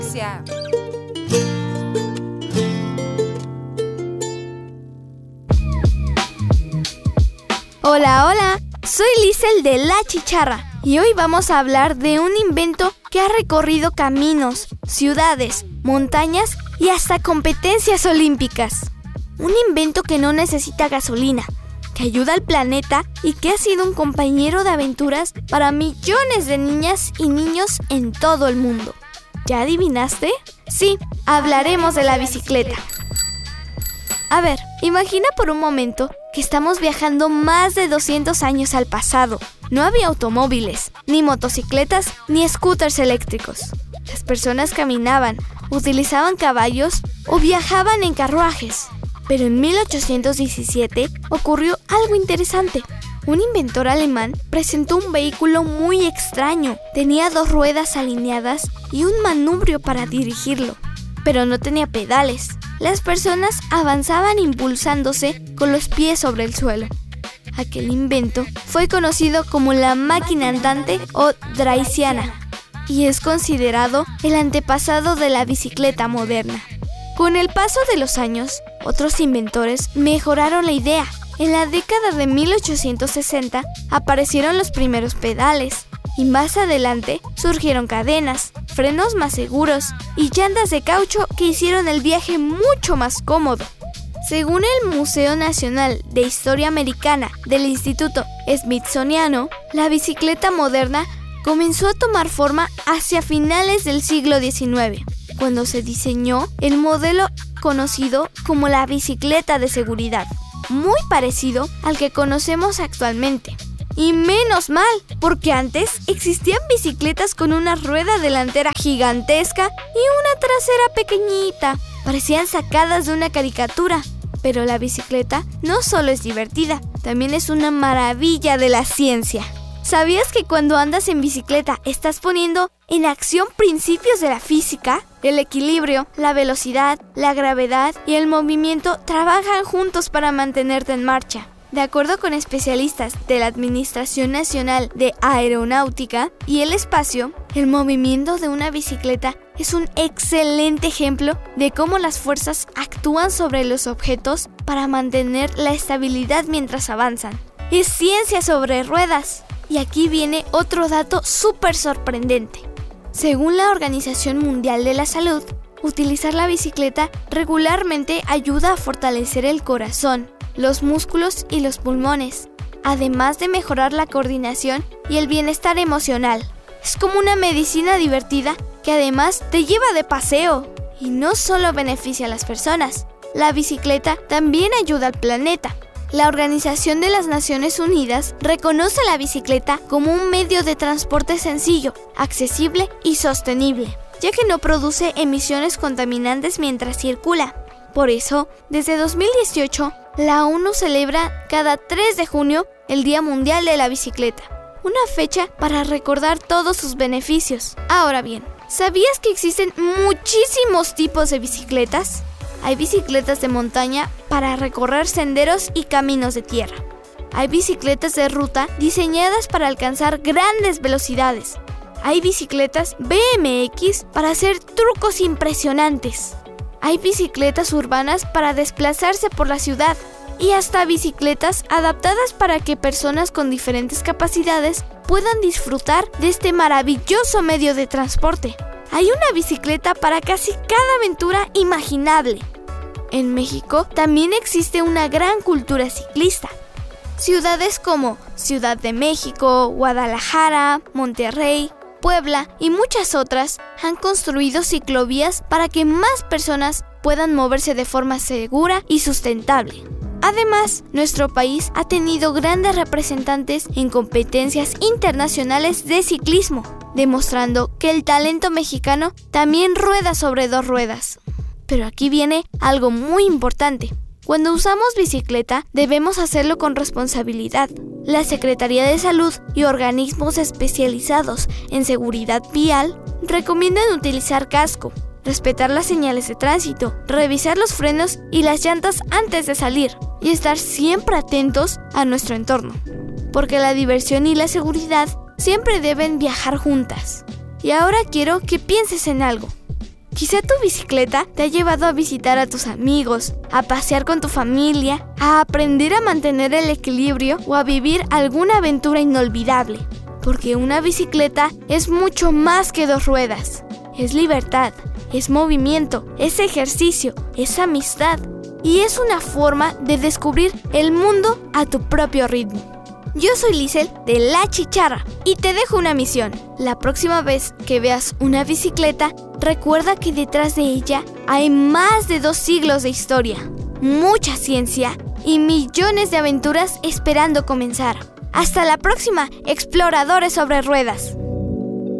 Hola, hola, soy Lisel de La Chicharra y hoy vamos a hablar de un invento que ha recorrido caminos, ciudades, montañas y hasta competencias olímpicas. Un invento que no necesita gasolina, que ayuda al planeta y que ha sido un compañero de aventuras para millones de niñas y niños en todo el mundo. ¿Ya adivinaste? Sí, hablaremos de la bicicleta. A ver, imagina por un momento que estamos viajando más de 200 años al pasado. No había automóviles, ni motocicletas, ni scooters eléctricos. Las personas caminaban, utilizaban caballos o viajaban en carruajes. Pero en 1817 ocurrió algo interesante. Un inventor alemán presentó un vehículo muy extraño. Tenía 2 ruedas alineadas y un manubrio para dirigirlo, pero no tenía pedales. Las personas avanzaban impulsándose con los pies sobre el suelo. Aquel invento fue conocido como la máquina andante o draisiana y es considerado el antepasado de la bicicleta moderna. Con el paso de los años, otros inventores mejoraron la idea. En la década de 1860 aparecieron los primeros pedales y más adelante surgieron cadenas, frenos más seguros y llantas de caucho que hicieron el viaje mucho más cómodo. Según el Museo Nacional de Historia Americana del Instituto Smithsoniano, la bicicleta moderna comenzó a tomar forma hacia finales del siglo XIX, cuando se diseñó el modelo conocido como la bicicleta de seguridad, muy parecido al que conocemos actualmente. Y menos mal, porque antes existían bicicletas con una rueda delantera gigantesca y una trasera pequeñita. Parecían sacadas de una caricatura. Pero la bicicleta no solo es divertida, también es una maravilla de la ciencia. ¿Sabías que cuando andas en bicicleta estás poniendo en acción principios de la física? El equilibrio, la velocidad, la gravedad y el movimiento trabajan juntos para mantenerte en marcha. De acuerdo con especialistas de la Administración Nacional de Aeronáutica y el Espacio, el movimiento de una bicicleta es un excelente ejemplo de cómo las fuerzas actúan sobre los objetos para mantener la estabilidad mientras avanzan. Es ciencia sobre ruedas. Y aquí viene otro dato súper sorprendente. Según la Organización Mundial de la Salud, utilizar la bicicleta regularmente ayuda a fortalecer el corazón, los músculos y los pulmones, además de mejorar la coordinación y el bienestar emocional. Es como una medicina divertida que además te lleva de paseo. Y no solo beneficia a las personas, la bicicleta también ayuda al planeta. La Organización de las Naciones Unidas reconoce la bicicleta como un medio de transporte sencillo, accesible y sostenible, ya que no produce emisiones contaminantes mientras circula. Por eso, desde 2018, la ONU celebra cada 3 de junio el Día Mundial de la Bicicleta, una fecha para recordar todos sus beneficios. Ahora bien, ¿sabías que existen muchísimos tipos de bicicletas? Hay bicicletas de montaña para recorrer senderos y caminos de tierra. Hay bicicletas de ruta diseñadas para alcanzar grandes velocidades. Hay bicicletas BMX para hacer trucos impresionantes. Hay bicicletas urbanas para desplazarse por la ciudad. Y hasta bicicletas adaptadas para que personas con diferentes capacidades puedan disfrutar de este maravilloso medio de transporte. Hay una bicicleta para casi cada aventura imaginable. En México también existe una gran cultura ciclista. Ciudades como Ciudad de México, Guadalajara, Monterrey, Puebla y muchas otras han construido ciclovías para que más personas puedan moverse de forma segura y sustentable. Además, nuestro país ha tenido grandes representantes en competencias internacionales de ciclismo, demostrando que el talento mexicano también rueda sobre 2 ruedas. Pero aquí viene algo muy importante. Cuando usamos bicicleta, debemos hacerlo con responsabilidad. La Secretaría de Salud y organismos especializados en seguridad vial recomiendan utilizar casco, respetar las señales de tránsito, revisar los frenos y las llantas antes de salir y estar siempre atentos a nuestro entorno, porque la diversión y la seguridad siempre deben viajar juntas. Y ahora quiero que pienses en algo. Quizá tu bicicleta te ha llevado a visitar a tus amigos, a pasear con tu familia, a aprender a mantener el equilibrio o a vivir alguna aventura inolvidable. Porque una bicicleta es mucho más que 2 ruedas. Es libertad, es movimiento, es ejercicio, es amistad y es una forma de descubrir el mundo a tu propio ritmo. Yo soy Lisel de La Chicharra y te dejo una misión. La próxima vez que veas una bicicleta, recuerda que detrás de ella hay más de 2 siglos de historia, mucha ciencia y millones de aventuras esperando comenzar. Hasta la próxima, exploradores sobre ruedas.